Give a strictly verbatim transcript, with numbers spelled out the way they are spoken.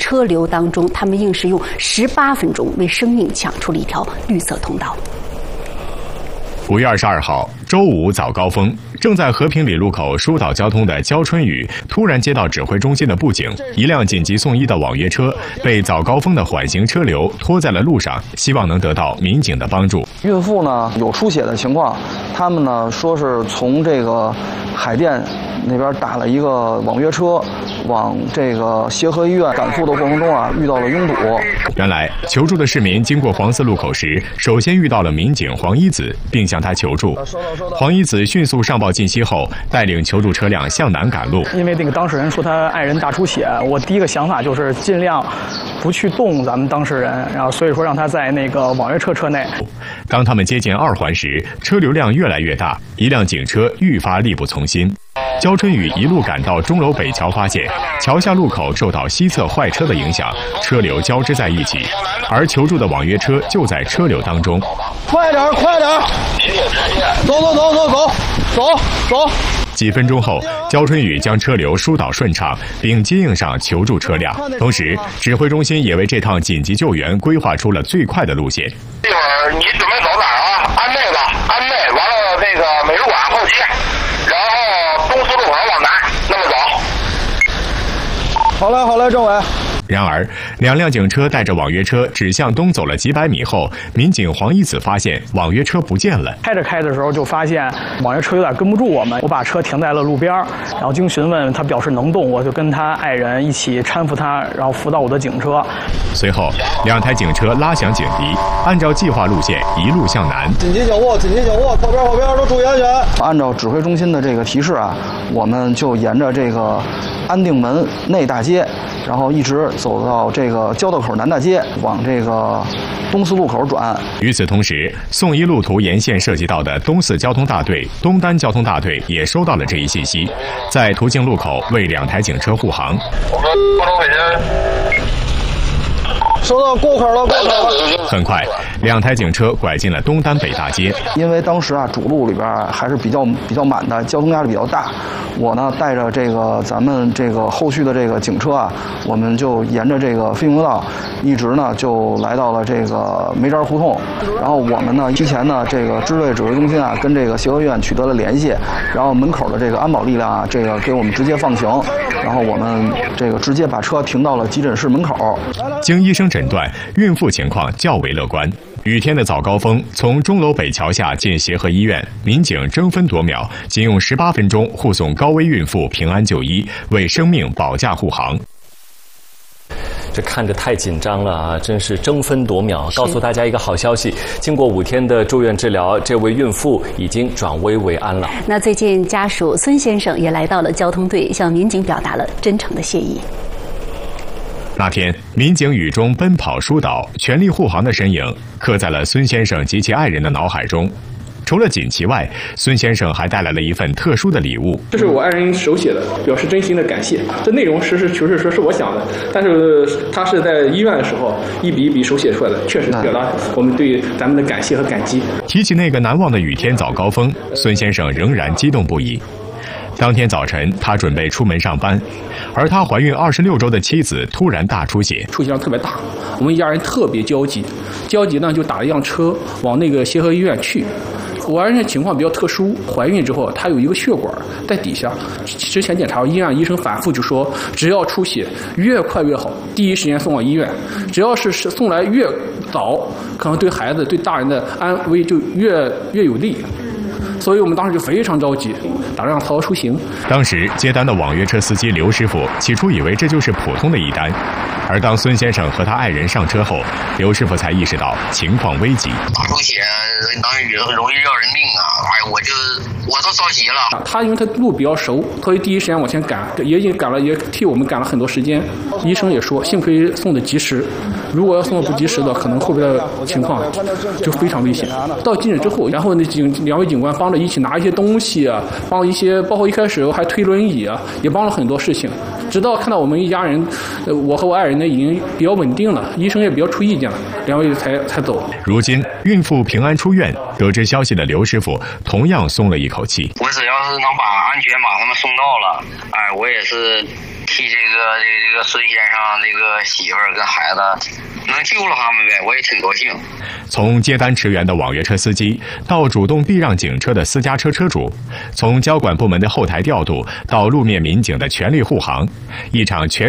车流当中，他们硬是用十八分钟为生命抢出了一条绿色通道。 五月二十二号，周五早高峰，正在和平里路口疏导交通的焦春雨突然接到指挥中心的布警，一辆紧急送医的网约车被早高峰的缓行车流拖在了路上，希望能得到民警的帮助。 孕妇呢有出血的情况，他们呢说是从这个海淀那边打了一个网约车，往这个协和医院赶赴的过程中啊，遇到了拥堵。 原来求助的市民经过黄四路口时，首先遇到了民警黄一子，并向他求助。黄一子迅速上报信息后，带领求助车辆向南赶路。 因为那个当事人说他爱人大出血，我第一个想法就是尽量不去动咱们当事人，然后所以说让他在那个网约车车内。 当他们接近二环时，车流量越来越大，一辆警车愈发力不从心。焦春雨一路赶到钟楼北桥，发现桥下路口受到西侧坏车的影响，车流交织在一起，而求助的网约车就在车流当中。 快点，快点！走走走走走走走！ 几分钟后，焦春雨将车流疏导顺畅，并接应上求助车辆。同时，指挥中心也为这趟紧急救援规划出了最快的路线。 一会儿你准备走哪儿啊？安内吧，安内，完了那个美术馆后期，然后东四路口往南，那么走。 好嘞，好嘞，政委。 然而，两辆警车带着网约车指向东走了几百米后，民警黄一子发现网约车不见了。 开着开的时候就发现网约车有点跟不住我们，我把车停在了路边，然后经询问他表示能动，我就跟他爱人一起搀扶他，然后扶到我的警车。 随后，两台警车拉响警笛，按照计划路线一路向南。 紧急警握，紧急警握，靠边靠边，都注意安全。按照指挥中心的这个提示啊，我们就沿着这个安定门内大街，然后一直走到这个交道口南大街，往这个东四路口转。 与此同时，宋一路途沿线涉及到的东四交通大队、东单交通大队也收到了这一信息，在途经路口为两台警车护航。 我们广州北京。 收到，过口了，过口了。 很快，两台警车拐进了东单北大街。 因为当时啊，主路里边还是比较比较满的，交通压力比较大。我呢，带着这个咱们这个后续的这个警车啊，我们就沿着这个飞行道，一直呢就来到了这个梅渣胡同。然后我们呢，之前呢，这个支队指挥中心啊，跟这个协和医院取得了联系，然后门口的这个安保力量啊，这个给我们直接放行，然后我们这个直接把车停到了急诊室门口。 经医生诊断，孕妇情况较为乐观。雨天的早高峰，从钟楼北桥下进协和医院，民警争分夺秒，仅用十八分钟护送高危孕妇平安就医，为生命保驾护航。 这看着太紧张了啊！真是争分夺秒。告诉大家一个好消息，经过五天的住院治疗，这位孕妇已经转危为安了。 那最近家属孙先生也来到了交通队，向民警表达了真诚的谢意。 那天，民警雨中奔跑疏导、全力护航的身影，刻在了孙先生及其爱人的脑海中。除了锦旗外，孙先生还带来了一份特殊的礼物。 这是我爱人手写的，表示真心的感谢。这内容实事求是说是我想的，但是他是在医院的时候一笔一笔手写出来的，确实表达我们对咱们的感谢和感激。 提起那个难忘的雨天早高峰，孙先生仍然激动不已。当天早晨，他准备出门上班，而他怀孕二十六周的妻子突然大出血， 出血量特别大，我们一家人特别焦急，焦急呢就打了一辆车往那个协和医院去。我爱人的情况比较特殊，怀孕之后她有一个血管在底下，之前检查医院医生反复就说，只要出血越快越好，第一时间送往医院，只要是送来越早，可能对孩子对大人的安危就越越有利。所以我们当时就非常着急，打算曹出行。 当时接单的网约车司机刘师傅起初以为这就是普通的一单，而当孙先生和他爱人上车后，刘师傅才意识到情况危急。 大出血，当然容易要人命啊！哎，我就我都着急了。 他因为他路比较熟，所以第一时间往前赶，也已经赶了，也替我们赶了很多时间。医生也说，幸亏送的及时，如果要送的不及时的，可能后边的情况就非常危险。到急诊之后，然后那警两位警官帮着一起拿一些东西啊，帮了一些，包括一开始还推轮椅啊，也帮了很多事情。直到看到我们一家人，呃，我和我爱人呢已经比较稳定了，医生也比较出意见了，两位才才走。 如今孕妇平安出院，得知消息的刘师傅同样松了一口气。 我只要是能把安全把他们送到了，哎，我也是替这个这个这个孙先生这个媳妇儿跟孩子能救了他们呗，我也挺高兴。 从接单驰援的网约车司机，到主动避让警车的私家车车主，从交管部门的后台调度到路面民警的全力护航，一场全